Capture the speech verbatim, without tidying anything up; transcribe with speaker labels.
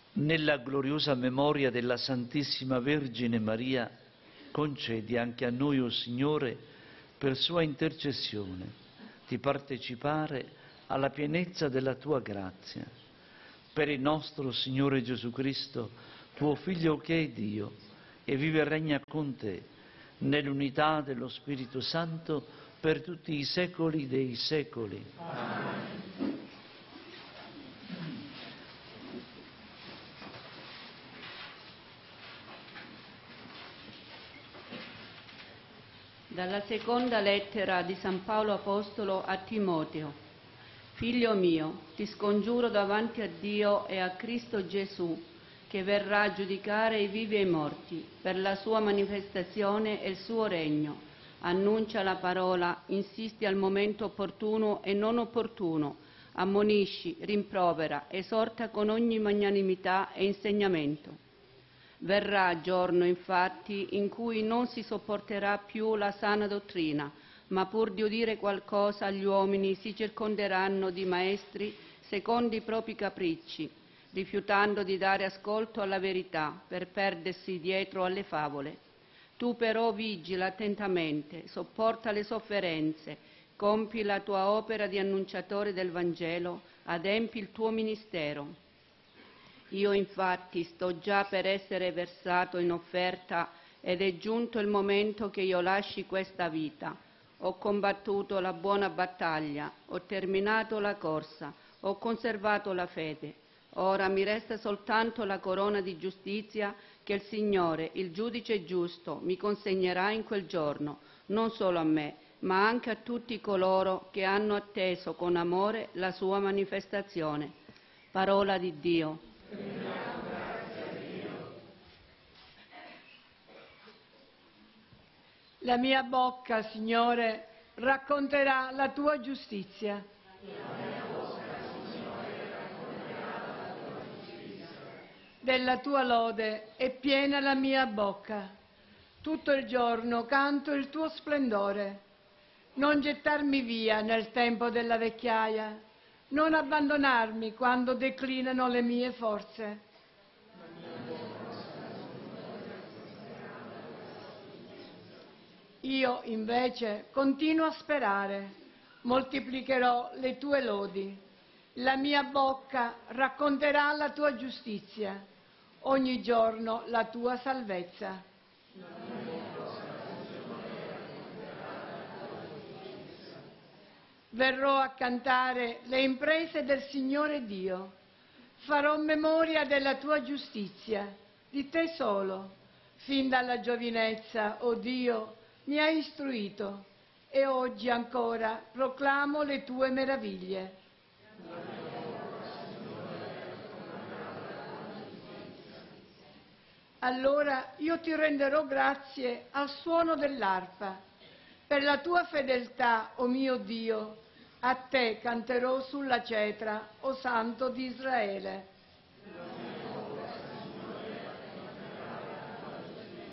Speaker 1: nella gloriosa memoria della Santissima Vergine Maria, concedi anche a noi, o Signore, per sua intercessione, di partecipare alla pienezza della Tua grazia. Per il nostro Signore Gesù Cristo, Tuo Figlio che è Dio, e vive e regna con Te, nell'unità dello Spirito Santo, per tutti i secoli dei secoli. Amen.
Speaker 2: Dalla seconda lettera di San Paolo Apostolo a Timoteo. Figlio mio, ti scongiuro davanti a Dio e a Cristo Gesù, che verrà a giudicare i vivi e i morti, per la sua manifestazione e il suo regno. Annuncia la parola, insisti al momento opportuno e non opportuno, ammonisci, rimprovera, esorta con ogni magnanimità e insegnamento. Verrà giorno, infatti, in cui non si sopporterà più la sana dottrina, ma pur di udire qualcosa gli uomini si circonderanno di maestri secondo i propri capricci, rifiutando di dare ascolto alla verità per perdersi dietro alle favole. Tu però vigila attentamente, sopporta le sofferenze, compi la tua opera di annunciatore del Vangelo, adempi il tuo ministero. Io infatti sto già per essere versato in offerta ed è giunto il momento che io lasci questa vita. Ho combattuto la buona battaglia, ho terminato la corsa, ho conservato la fede. Ora mi resta soltanto la corona di giustizia che il Signore, il giudice giusto, mi consegnerà in quel giorno, non solo a me, ma anche a tutti coloro che hanno atteso con amore la sua manifestazione. Parola di Dio.
Speaker 3: La mia bocca, Signore, racconterà la tua giustizia. Della tua lode è piena la mia bocca. Tutto il giorno canto il tuo splendore. Non gettarmi via nel tempo della vecchiaia, non abbandonarmi quando declinano le mie forze. Io invece continuo a sperare, moltiplicherò le tue lodi. La mia bocca racconterà la tua giustizia, ogni giorno la tua salvezza. Verrò a cantare le imprese del Signore Dio. Farò memoria della tua giustizia, di te solo. Fin dalla giovinezza, o Dio, mi hai istruito e oggi ancora proclamo le tue meraviglie. Allora io ti renderò grazie al suono dell'arpa. Per la tua fedeltà, o mio Dio, a te canterò sulla cetra, o Santo di Israele.